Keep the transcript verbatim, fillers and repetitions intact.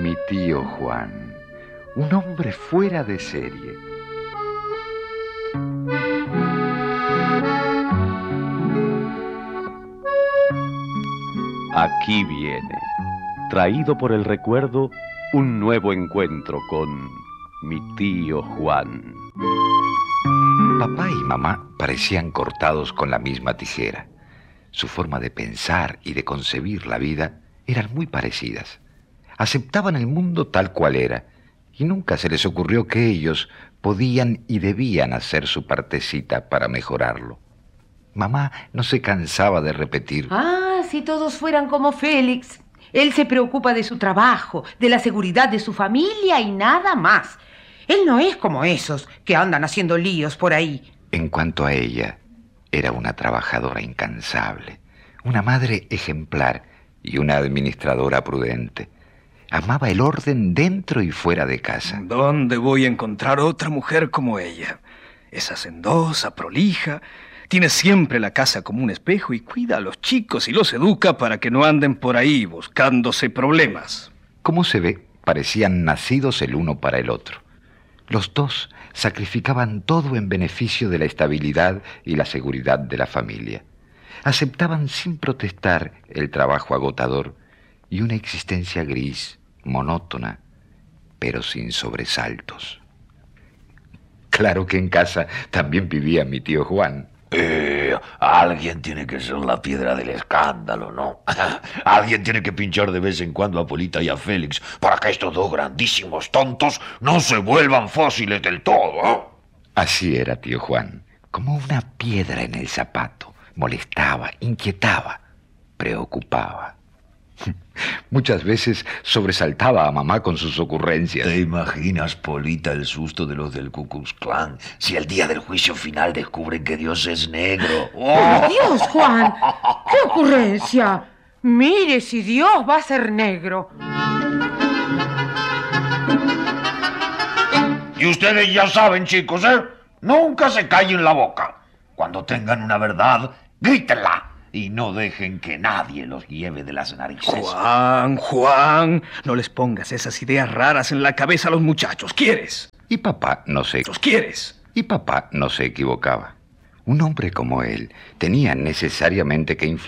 Mi tío Juan, un hombre fuera de serie. Aquí viene, traído por el recuerdo, un nuevo encuentro con mi tío Juan. Papá y mamá parecían cortados con la misma tijera. Su forma de pensar y de concebir la vida eran muy parecidas. Aceptaban el mundo tal cual era, y nunca se les ocurrió que ellos podían y debían hacer su partecita para mejorarlo. Mamá no se cansaba de repetir: Ah, si todos fueran como Félix. Él se preocupa de su trabajo, de la seguridad de su familia y nada más. Él no es como esos que andan haciendo líos por ahí. En cuanto a ella, era una trabajadora incansable, una madre ejemplar y una administradora prudente. Amaba el orden dentro y fuera de casa. ¿Dónde voy a encontrar otra mujer como ella? Es hacendosa, prolija, tiene siempre la casa como un espejo y cuida a los chicos y los educa para que no anden por ahí buscándose problemas. Como se ve, parecían nacidos el uno para el otro. Los dos sacrificaban todo en beneficio de la estabilidad y la seguridad de la familia. Aceptaban sin protestar el trabajo agotador y una existencia gris, monótona, pero sin sobresaltos. Claro que en casa también vivía mi tío Juan. Eh, alguien tiene que ser la piedra del escándalo, ¿no? Alguien tiene que pinchar de vez en cuando a Polita y a Félix para que estos dos grandísimos tontos no se vuelvan fósiles del todo, ¿eh? Así era tío Juan, como una piedra en el zapato. Molestaba, inquietaba, preocupaba. Muchas veces sobresaltaba a mamá con sus ocurrencias. ¿Te imaginas, Polita, el susto de los del Ku Klux Klan si el día del juicio final descubren que Dios es negro? ¡Oh, Dios, Juan! ¡Qué ocurrencia! Mire si Dios va a ser negro. Y ustedes ya saben, chicos, ¿eh? Nunca se callen la boca. Cuando tengan una verdad, grítenla. Y no dejen que nadie los lleve de las narices. Juan, Juan, no les pongas esas ideas raras en la cabeza a los muchachos. ¿Quieres? Y papá no se... ¿Los quieres? Y papá no se equivocaba. Un hombre como él tenía necesariamente que influir